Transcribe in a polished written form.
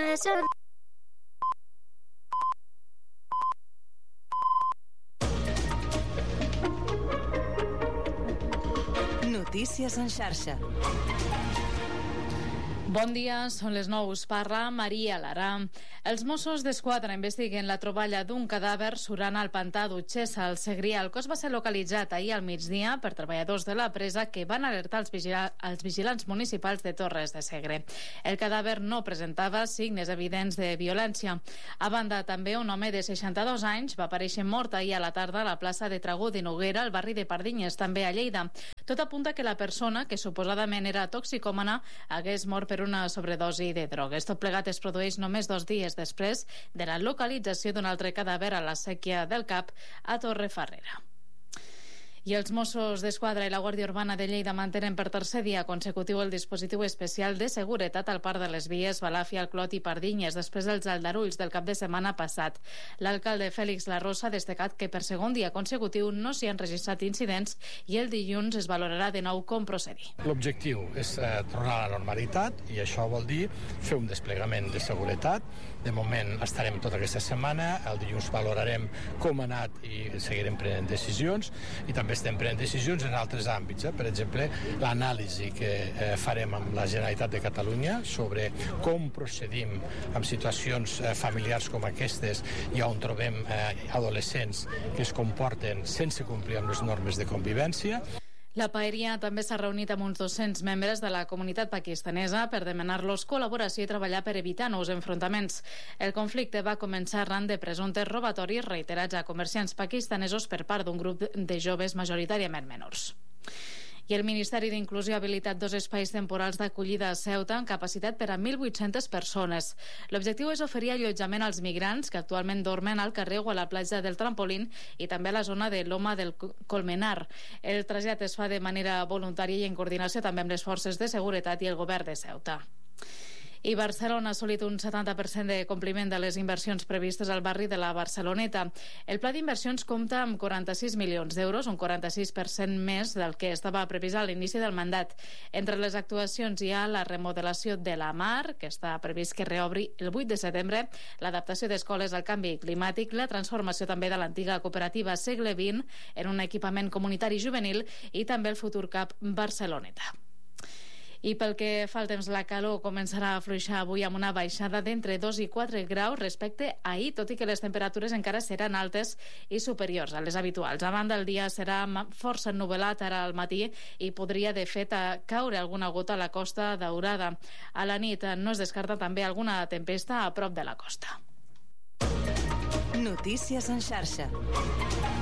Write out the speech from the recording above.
corazón. Notícies en xarxa. Bon dia, són les 9, us parla Maria Lara. Els Mossos d'Esquadra investiguen la troballa d'un cadàver surant al pantà d'Utxessa, al Segrià. El cos va ser localitzat ahir al migdia per treballadors de la presa que van alertar els vigilants municipals de Torres de Segre. El cadàver no presentava signes evidents de violència. A banda, també un home de 62 anys va aparèixer mort ahir a la tarda a la plaça de Tragó de Noguera, al barri de Pardinyes, també a Lleida. Tot apunta que la persona, que suposadament era toxicòmana, hagués mort per una sobredosi de drogues. Tot plegat es produeix només 2 dies després de la localització d'un altre cadàver a la Sèquia del Cap, a Torrefarrera. I els Mossos d'Esquadra i la Guàrdia Urbana de Lleida mantenen per tercer dia consecutiu el dispositiu especial de seguretat al Parc de les Vies, Balàfia, el Clot i Pardinyes, després dels aldarulls del cap de setmana passat. L'alcalde Fèlix La Rosa ha destacat que per segon dia consecutiu no s'hi han registrat incidents i el dilluns es valorarà de nou com procedir. L'objectiu és tornar a la normalitat i això vol dir fer un desplegament de seguretat. De moment estarem tota aquesta setmana, el dilluns valorarem com ha anat i seguirem prenent decisions i també estem prenent decisions en altres àmbits. Per exemple, l'anàlisi que farem amb la Generalitat de Catalunya sobre com procedim en situacions familiars com aquestes i on trobem adolescents que es comporten sense complir amb les normes de convivència. La Paeria també s'ha reunit amb uns 200 membres de la comunitat pakistanesa per demanar-los col·laboració i treballar per evitar nous enfrontaments. El conflicte va començar arran de presumptes robatoris reiterats a comerciants pakistanesos per part d'un grup de joves majoritàriament menors. I el Ministeri d'Inclusió ha habilitat 2 espais temporals d'acollida a Ceuta amb capacitat per a 1.800 persones. L'objectiu és oferir allotjament als migrants que actualment dormen al carrer o a la platja del Trampolín i també a la zona de Loma del Colmenar. El trasllat es fa de manera voluntària i en coordinació també amb les forces de seguretat i el govern de Ceuta. I Barcelona ha assolit un 70% de compliment de les inversions previstes al barri de la Barceloneta. El pla d'inversions compta amb 46 milions d'euros, un 46% més del que estava previst a l'inici del mandat. Entre les actuacions hi ha la remodelació de la Mar, que està previst que reobri el 8 de setembre, l'adaptació d'escoles al canvi climàtic, la transformació també de l'antiga cooperativa Segle XX en un equipament comunitari juvenil i també el futur CAP Barceloneta. I pel que fa al temps, la calor començarà a afluixar avui amb una baixada d'entre 2 i 4 graus respecte a ahir, tot i que les temperatures encara seran altes i superiors a les habituals. A banda, el dia serà força ennuvolat ara al matí i podria, de fet, caure alguna gota a la Costa Daurada. A la nit no es descarta també alguna tempesta a prop de la costa. Notícies en xarxa.